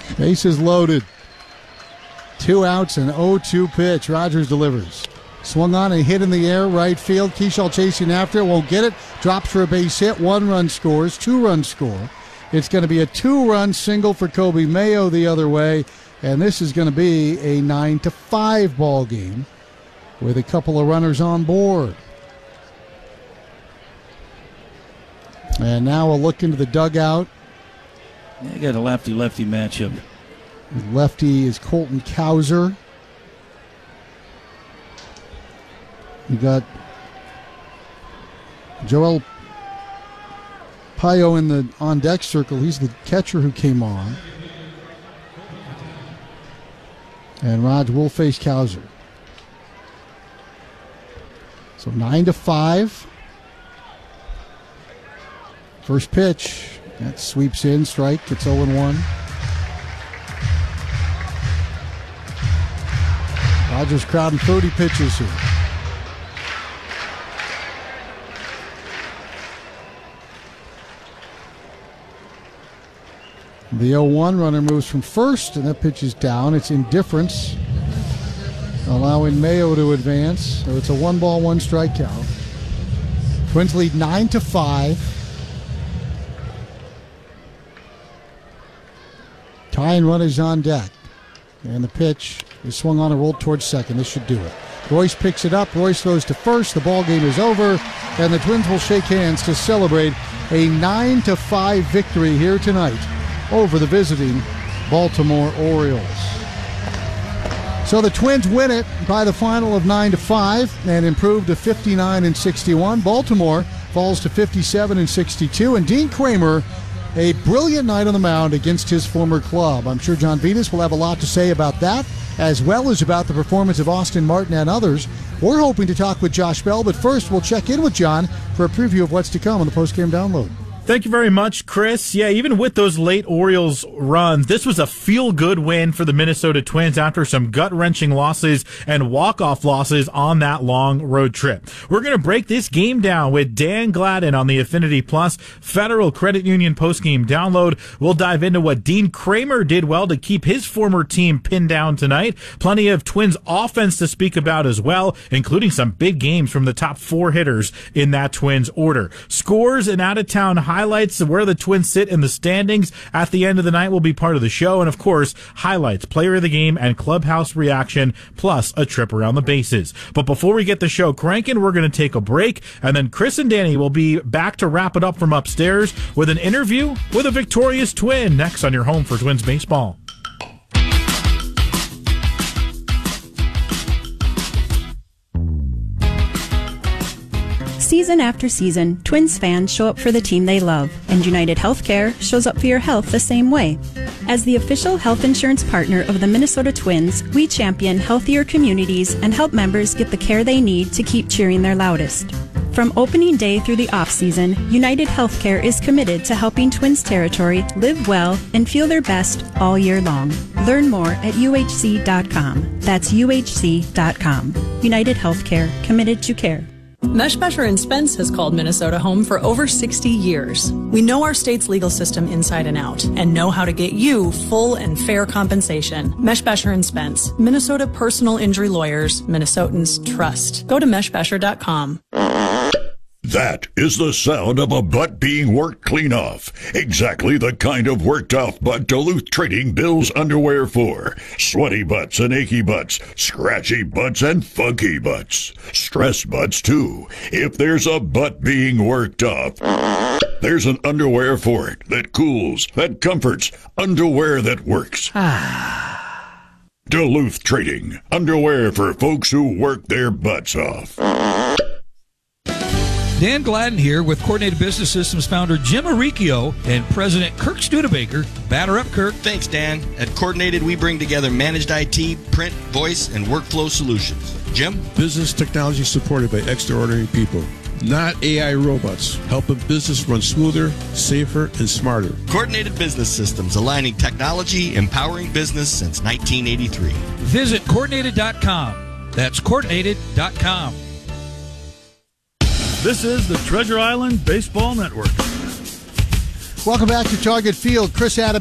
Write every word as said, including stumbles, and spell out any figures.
Bases loaded. Two outs and oh two pitch. Rogers delivers. Swung on and hit in the air, right field. Keschall chasing after it, won't get it. Drops for a base hit. One run scores, two runs score. It's going to be a two-run single for Kobe Mayo the other way, and this is going to be a nine to five ball game with a couple of runners on board. And now we'll look into the dugout. You got a lefty-lefty matchup. Lefty is Colton Cowser. You got Joel Payo in the on-deck circle. He's the catcher who came on. And Raj will face Cowser. So nine to five. First pitch. That sweeps in, strike. It's oh and one. Rogers crowding thirty pitches here. The oh one runner moves from first, and that pitch is down. It's indifference, allowing Mayo to advance. So it's a one ball, one strike count. Twins lead nine to five. Tying run is on deck, and the pitch is swung on and rolled towards second. This should do it. Royce picks it up. Royce throws to first. The ball game is over, and the Twins will shake hands to celebrate a nine to five victory here tonight over the visiting Baltimore Orioles. So the Twins win it by the final of nine to five and improve to fifty-nine and sixty-one. Baltimore falls to fifty-seven and sixty-two, and Dean Kramer, a brilliant night on the mound against his former club. I'm sure John Vitas will have a lot to say about that, as well as about the performance of Austin Martin and others. We're hoping to talk with Josh Bell, but first we'll check in with John for a preview of what's to come on the postgame download. Thank you very much, Chris. Yeah, even with those late Orioles runs, this was a feel-good win for the Minnesota Twins after some gut-wrenching losses and walk-off losses on that long road trip. We're going to break this game down with Dan Gladden on the Affinity Plus Federal Credit Union postgame download. We'll dive into what Dean Kramer did well to keep his former team pinned down tonight. Plenty of Twins offense to speak about as well, including some big games from the top four hitters in that Twins order. Scores and out-of-town highlights of where the Twins sit in the standings at the end of the night will be part of the show. And, of course, highlights, player of the game, and clubhouse reaction, plus a trip around the bases. But before we get the show cranking, we're going to take a break. And then Chris and Danny will be back to wrap it up from upstairs with an interview with a victorious Twin next on your home for Twins baseball. Season after season, Twins fans show up for the team they love, and United Healthcare shows up for your health the same way. As the official health insurance partner of the Minnesota Twins, we champion healthier communities and help members get the care they need to keep cheering their loudest. From opening day through the off-season, United Healthcare is committed to helping Twins territory live well and feel their best all year long. Learn more at U H C dot com. That's U H C dot com. United Healthcare, committed to care. Meshbesher and Spence has called Minnesota home for over sixty years. We know our state's legal system inside and out and know how to get you full and fair compensation. Meshbesher and Spence, Minnesota personal injury lawyers, Minnesotans trust. Go to meshbesher dot com. That is the sound of a butt being worked clean off. Exactly the kind of worked off butt Duluth Trading bills underwear for. Sweaty butts and achy butts, scratchy butts and funky butts. Stress butts too. If there's a butt being worked off, there's an underwear for it that cools, that comforts, underwear that works. Duluth Trading, underwear for folks who work their butts off. Dan Gladden here with Coordinated Business Systems founder Jim Aricchio and President Kirk Studebaker. Batter up, Kirk. Thanks, Dan. At Coordinated, we bring together managed I T, print, voice, and workflow solutions. Jim? Business technology supported by extraordinary people. Not A I robots. Helping business run smoother, safer, and smarter. Coordinated Business Systems, aligning technology, empowering business since nineteen eighty-three. Visit coordinated dot com. That's coordinated dot com. This is the Treasure Island Baseball Network. Welcome back to Target Field. Chris Adams